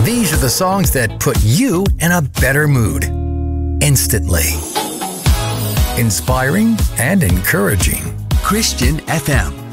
These are the songs that put you in a better mood instantly. Inspiring and encouraging. Christian FM.